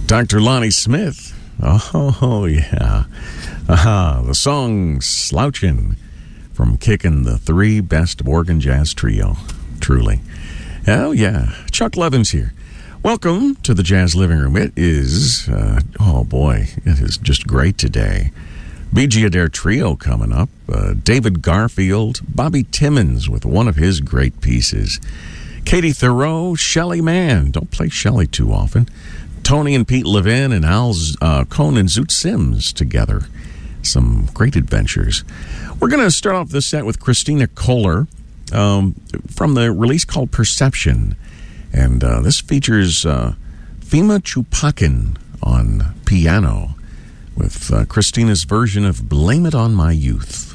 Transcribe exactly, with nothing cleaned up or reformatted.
Doctor Lonnie Smith. Oh, yeah. Aha, the song Slouchin' from Kickin', the three best organ jazz trio. Truly. Oh, yeah. Chuck Levin's here. Welcome to the Jazz Living Room. It is, uh, oh boy, it is just great today. B G Adair Trio coming up. Uh, David Garfield, Bobby Timmons with one of his great pieces. Katie Thoreau, Shelly Mann. Don't play Shelly too often. Tony and Pete Levin and Al uh, Cohn and Zoot Sims together. Some great adventures. We're going to start off this set with Christina Kohler um, from the release called Perception. And uh, this features uh, Fima Chupakin on piano with uh, Christina's version of Blame It on My Youth.